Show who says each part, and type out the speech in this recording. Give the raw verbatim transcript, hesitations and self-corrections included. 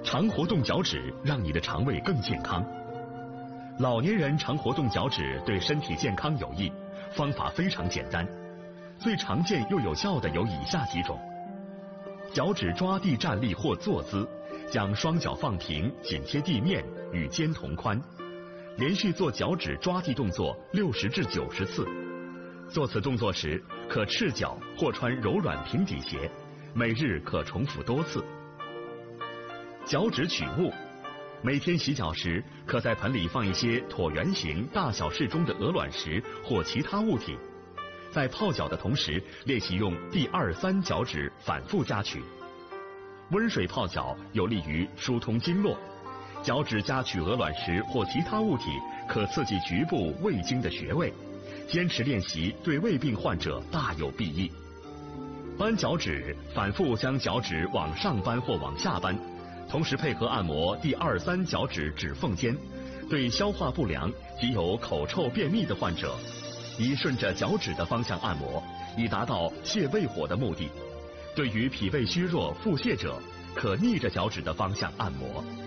Speaker 1: 常活动脚趾，让你的肠胃更健康。老年人常活动脚趾对身体健康有益，方法非常简单，最常见又有效的有以下几种：脚趾抓地站立或坐姿，将双脚放平，紧贴地面，与肩同宽，连续做脚趾抓地动作六十至九十次。做此动作时，可赤脚或穿柔软平底鞋，每日可重复多次。脚趾取物，每天洗脚时，可在盆里放一些椭圆形、大小适中的鹅卵石或其他物体，在泡脚的同时，练习用第二三脚趾反复夹取。温水泡脚有利于疏通经络，脚趾夹取鹅卵石或其他物体，可刺激局部胃经的穴位。坚持练习对胃病患者大有裨益。扳脚趾，反复将脚趾往上扳或往下扳，同时配合按摩第二三脚趾指缝间。对消化不良及有口臭便秘的患者，宜顺着脚趾的方向按摩，以达到泻胃火的目的。对于脾胃虚弱、腹泻者，可逆着脚趾的方向按摩。